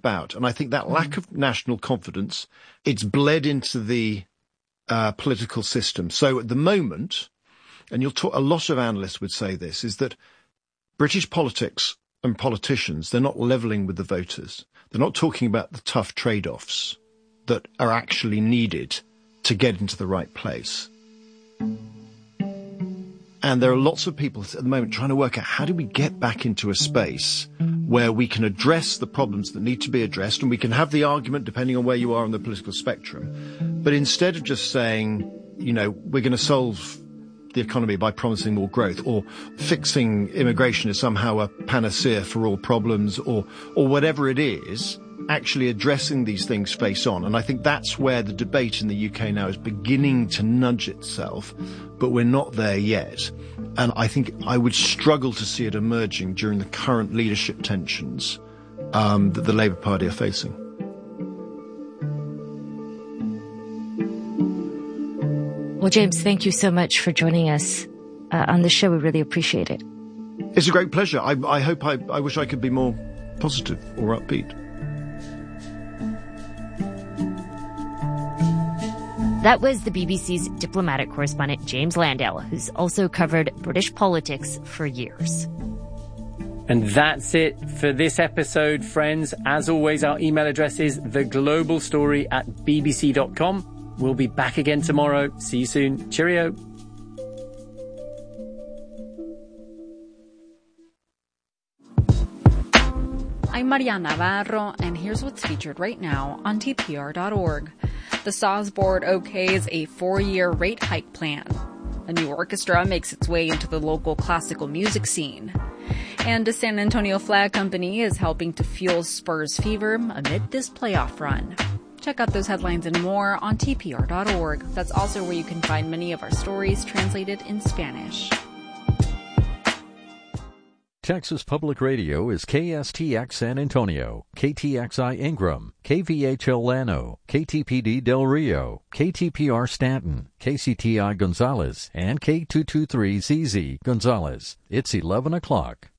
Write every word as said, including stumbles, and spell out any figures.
about. And I think that lack of national confidence, it's bled into the uh, political system. So at the moment, and you'll talk, a lot of analysts would say this, is that British politics and politicians, they're not levelling with the voters. They're not talking about the tough trade-offs that are actually needed to get into the right place. And there are lots of people at the moment trying to work out how do we get back into a space where we can address the problems that need to be addressed, and we can have the argument depending on where you are on the political spectrum. But instead of just saying, you know, we're going to solve the economy by promising more growth, or fixing immigration is somehow a panacea for all problems, or or whatever it is, actually addressing these things face on. And I think that's where the debate in the U K now is beginning to nudge itself, but we're not there yet. And I think I would struggle to see it emerging during the current leadership tensions um, that the Labour Party are facing. Well, James, thank you so much for joining us uh, on the show. We really appreciate it. It's a great pleasure. I, I hope I, I wish I could be more positive or upbeat. That was the B B C's diplomatic correspondent, James Landale, who's also covered British politics for years. And that's it for this episode, friends. As always, our email address is theglobalstory at bbc dot com. We'll be back again tomorrow. See you soon. Cheerio. I'm Maria Navarro, and here's what's featured right now on T P R dot org. The S A S Board okays a four-year rate hike plan. A new orchestra makes its way into the local classical music scene. And the San Antonio Flag Company is helping to fuel Spurs fever amid this playoff run. Check out those headlines and more on T P R dot org. That's also where you can find many of our stories translated in Spanish. Texas Public Radio is K S T X San Antonio, K T X I Ingram, K V H L Llano, K T P D Del Rio, K T P R Stanton, K C T I Gonzales, and K two twenty-three Z Z Gonzales. It's eleven o'clock.